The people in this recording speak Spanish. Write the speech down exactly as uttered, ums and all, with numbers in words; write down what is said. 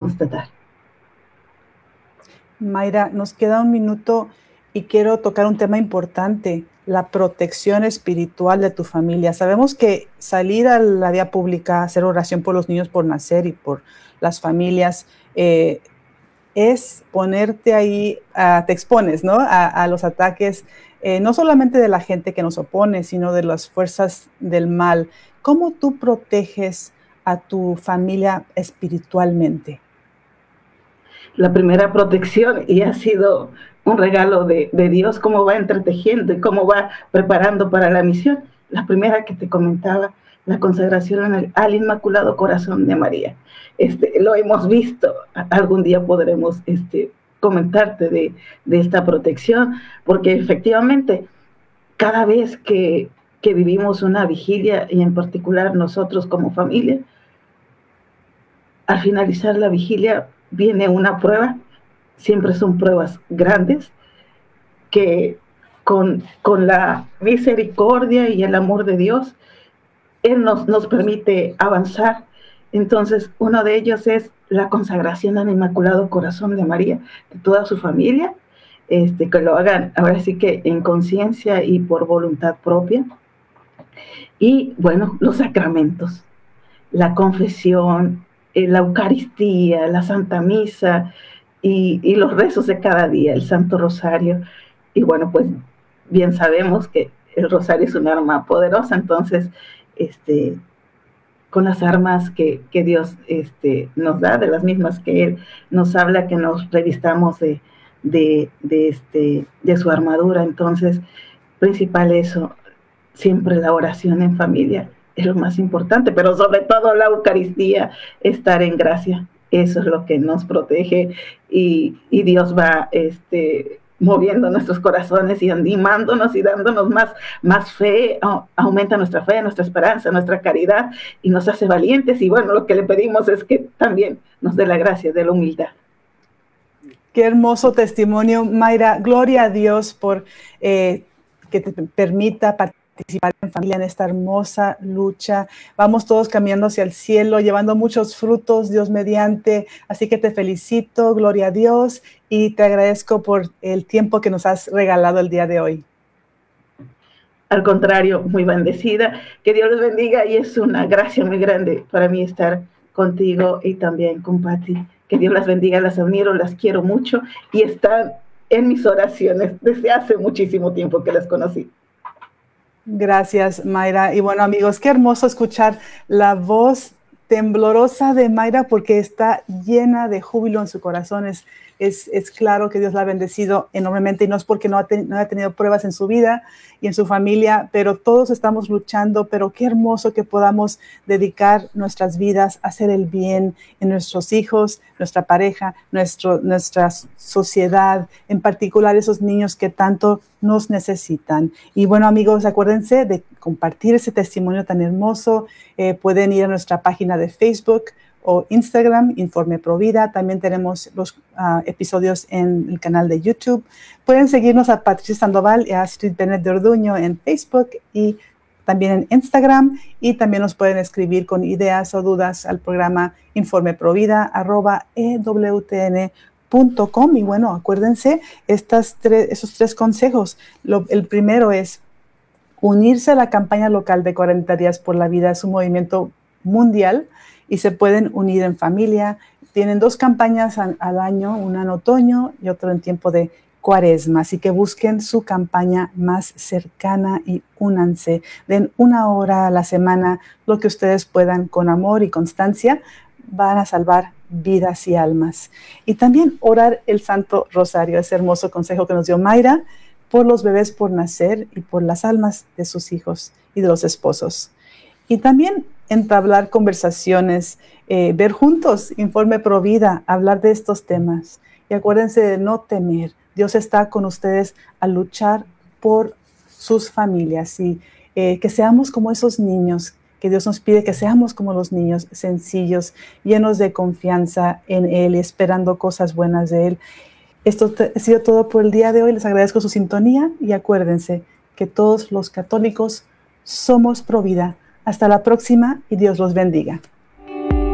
constatar. Mayra, nos queda un minuto y quiero tocar un tema importante, la protección espiritual de tu familia. Sabemos que salir a la vía pública, hacer oración por los niños por nacer y por las familias, eh, es ponerte ahí, uh, te expones, ¿no? A, a los ataques, eh, no solamente de la gente que nos opone, sino de las fuerzas del mal. ¿Cómo tú proteges a tu familia espiritualmente? La primera protección, y ha sido un regalo de, de Dios, cómo va entretejiendo y cómo va preparando para la misión. La primera que te comentaba, la consagración al, al Inmaculado Corazón de María. Este, lo hemos visto, algún día podremos este, comentarte de, de esta protección, porque efectivamente cada vez que, que vivimos una vigilia, y en particular nosotros como familia, al finalizar la vigilia viene una prueba, siempre son pruebas grandes, que con, con la misericordia y el amor de Dios, Él nos, nos permite avanzar. Entonces, uno de ellos es la consagración al Inmaculado Corazón de María, de toda su familia, este, que lo hagan ahora sí que en conciencia y por voluntad propia. Y bueno, los sacramentos, la confesión, eh, la Eucaristía, la Santa Misa y, y los rezos de cada día, el Santo Rosario. Y bueno, pues bien sabemos que el rosario es un arma poderosa, entonces este, con las armas que, que Dios este, nos da, de las mismas que Él nos habla, que nos revistamos de, de, de, este, de su armadura. Entonces, principal eso, siempre la oración en familia es lo más importante, pero sobre todo la Eucaristía, estar en gracia, eso es lo que nos protege, y, y Dios va este, moviendo nuestros corazones y animándonos y dándonos más, más fe, aumenta nuestra fe, nuestra esperanza, nuestra caridad, y nos hace valientes. Y bueno, lo que le pedimos es que también nos dé la gracia de la humildad. Qué hermoso testimonio, Mayra. Gloria a Dios por eh, que te permita participar en familia en esta hermosa lucha. Vamos todos caminando hacia el cielo, llevando muchos frutos, Dios mediante. Así que te felicito, gloria a Dios, y te agradezco por el tiempo que nos has regalado el día de hoy. Al contrario, muy bendecida. Que Dios los bendiga, y es una gracia muy grande para mí estar contigo y también con Pati. Que Dios las bendiga, las admiro, las quiero mucho y están en mis oraciones desde hace muchísimo tiempo que las conocí. Gracias, Mayra. Y bueno, amigos, qué hermoso escuchar la voz temblorosa de Mayra, porque está llena de júbilo en su corazón. Es, es, es claro que Dios la ha bendecido enormemente, y no es porque no, ha ten, no haya tenido pruebas en su vida y en su familia, pero todos estamos luchando. Pero qué hermoso que podamos dedicar nuestras vidas a hacer el bien en nuestros hijos, nuestra pareja, nuestro, nuestra sociedad, en particular esos niños que tanto nos necesitan. Y bueno, amigos, acuérdense de compartir ese testimonio tan hermoso. Eh, pueden ir a nuestra página de Facebook o Instagram, Informe Provida. También tenemos los uh, episodios en el canal de YouTube. Pueden seguirnos a Patricia Sandoval y a Astrid Bennett de Orduño en Facebook y también en Instagram. Y también nos pueden escribir con ideas o dudas al programa informeprovida arroba e w t n punto com. Y bueno, acuérdense estas tres, esos tres consejos. Lo, el primero es unirse a la campaña local de cuarenta días por la vida. Es un movimiento mundial y se pueden unir en familia. Tienen dos campañas al, al año, una en otoño y otra en tiempo de Cuaresma. Así que busquen su campaña más cercana y únanse. Den una hora a la semana, lo que ustedes puedan, con amor y constancia. Van a salvar vidas y almas. Y también orar el Santo Rosario, ese hermoso consejo que nos dio Mayra, por los bebés por nacer y por las almas de sus hijos y de los esposos. Y también entablar conversaciones, eh, ver juntos Informe Provida, hablar de estos temas. Y acuérdense de no temer. Dios está con ustedes a luchar por sus familias, y eh, que seamos como esos niños, que Dios nos pide que seamos como los niños, sencillos, llenos de confianza en Él y esperando cosas buenas de Él. Esto ha sido todo por el día de hoy. Les agradezco su sintonía y acuérdense que todos los católicos somos Provida. Hasta la próxima y Dios los bendiga.